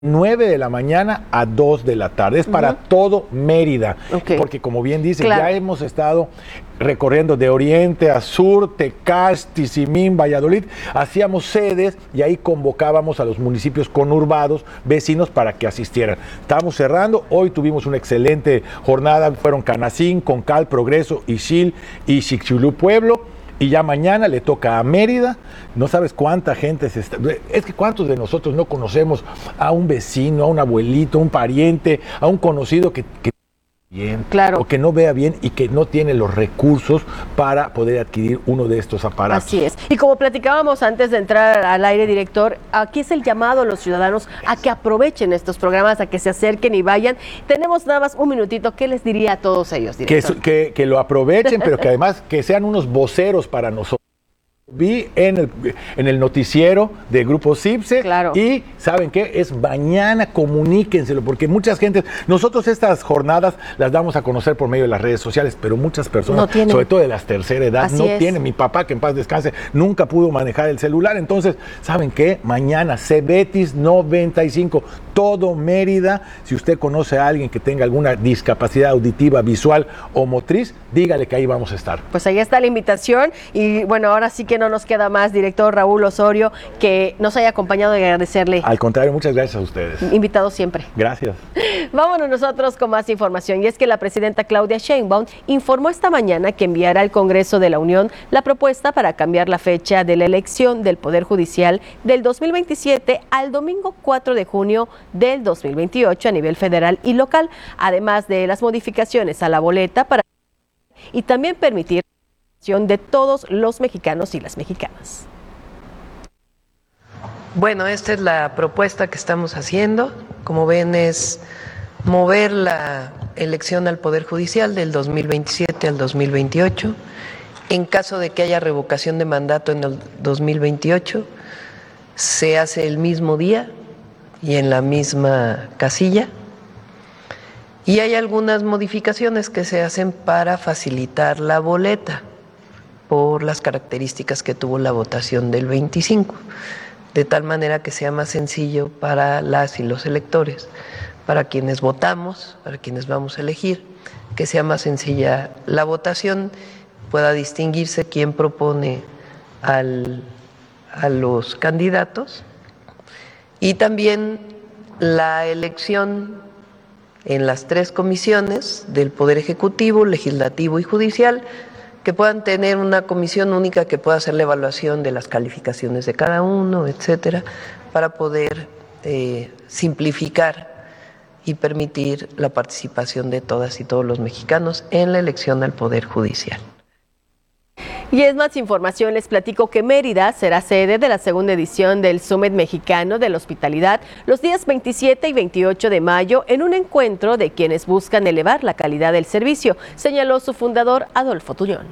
9 de la mañana a 2 de la tarde. Es para todo Mérida. Porque como bien dice, ya hemos estado recorriendo de oriente a sur, Tecás, Tizimín, Valladolid. Hacíamos sedes y ahí convocábamos a los municipios conurbados, vecinos, para que asistieran. Estábamos cerrando. Hoy tuvimos una excelente jornada. Fueron Canacín, Concal, Progreso, Ixil y Xixilú Pueblo. Y ya mañana le toca a Mérida. No sabes cuánta gente se está... Es que cuántos de nosotros no conocemos a un vecino, a un abuelito, a un pariente, a un conocido que bien, o que no vea bien y que no tiene los recursos para poder adquirir uno de estos aparatos. Así es. Y como platicábamos antes de entrar al aire, director, aquí es el llamado a los ciudadanos a que aprovechen estos programas, a que se acerquen y vayan. Tenemos nada más un minutito. ¿Qué les diría a todos ellos, director? Que lo aprovechen, pero que además que sean unos voceros para nosotros. Vi en el noticiero de Grupo CIPSE y ¿saben qué? Es mañana, comuníquenselo, porque muchas gentes, nosotros estas jornadas las damos a conocer por medio de las redes sociales, pero muchas personas, sobre todo de la tercera edad, tienen. Mi papá, que en paz descanse, nunca pudo manejar el celular. Entonces, ¿saben qué? Mañana, Cebetis 95, todo Mérida. Si usted conoce a alguien que tenga alguna discapacidad auditiva, visual o motriz, dígale que ahí vamos a estar. Pues ahí está la invitación y bueno, ahora sí que no nos queda más, director Raúl Osorio, que nos haya acompañado y agradecerle. Al contrario, muchas gracias a ustedes. Invitado siempre. Gracias. Vámonos nosotros con más información, y es que la presidenta Claudia Sheinbaum informó esta mañana que enviará al Congreso de la Unión la propuesta para cambiar la fecha de la elección del Poder Judicial del 2027 al domingo 4 de junio del 2028 a nivel federal y local, además de las modificaciones a la boleta para y también permitir de todos los mexicanos y las mexicanas. Bueno, esta es la propuesta que estamos haciendo. Como ven, es mover la elección al Poder Judicial del 2027 al 2028. En caso de que haya revocación de mandato en el 2028, se hace el mismo día y en la misma casilla. Y hay algunas modificaciones que se hacen para facilitar la boleta por las características que tuvo la votación del 25, de tal manera que sea más sencillo para las y los electores, para quienes votamos, para quienes vamos a elegir, que sea más sencilla la votación, pueda distinguirse quién propone a los candidatos, y también la elección en las 3 comisiones del Poder Ejecutivo, Legislativo y Judicial, que puedan tener una comisión única que pueda hacer la evaluación de las calificaciones de cada uno, etcétera, para poder simplificar y permitir la participación de todas y todos los mexicanos en la elección al Poder Judicial. Y es más información, les platico que Mérida será sede de la segunda edición del Summit Mexicano de la Hospitalidad los días 27 y 28 de mayo en un encuentro de quienes buscan elevar la calidad del servicio, señaló su fundador Adolfo Tuñón.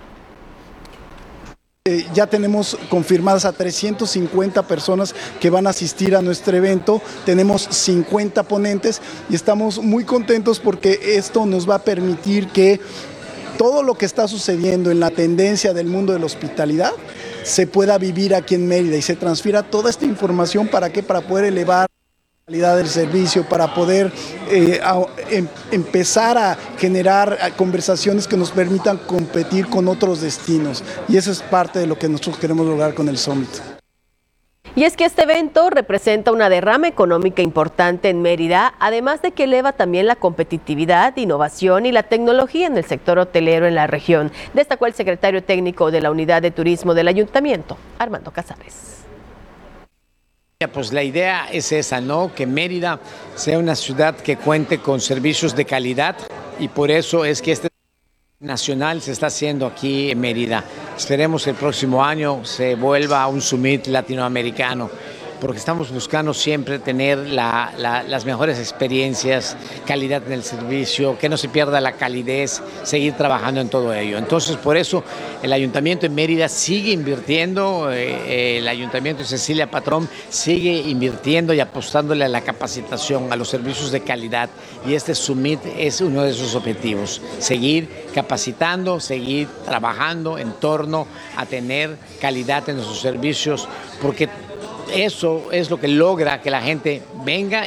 Ya tenemos confirmadas a 350 personas que van a asistir a nuestro evento, tenemos 50 ponentes y estamos muy contentos porque esto nos va a permitir que todo lo que está sucediendo en la tendencia del mundo de la hospitalidad se pueda vivir aquí en Mérida y se transfiera toda esta información ¿para qué? Para poder elevar la calidad del servicio, para poder empezar a generar conversaciones que nos permitan competir con otros destinos, y eso es parte de lo que nosotros queremos lograr con el Summit. Y es que este evento representa una derrama económica importante en Mérida, además de que eleva también la competitividad, innovación y la tecnología en el sector hotelero en la región, destacó el secretario técnico de la Unidad de Turismo del Ayuntamiento, Armando Casares. Pues la idea es esa, ¿no? Que Mérida sea una ciudad que cuente con servicios de calidad, y por eso es que este nacional se está haciendo aquí en Mérida. Esperemos que el próximo año se vuelva a un summit latinoamericano, porque estamos buscando siempre tener las mejores experiencias, calidad en el servicio, que no se pierda la calidez, seguir trabajando en todo ello. Entonces, por eso el Ayuntamiento de Mérida sigue invirtiendo, el Ayuntamiento de Cecilia Patrón sigue invirtiendo y apostándole a la capacitación, a los servicios de calidad, y este summit es uno de esos objetivos, seguir capacitando, seguir trabajando en torno a tener calidad en nuestros servicios, porque eso es lo que logra que la gente venga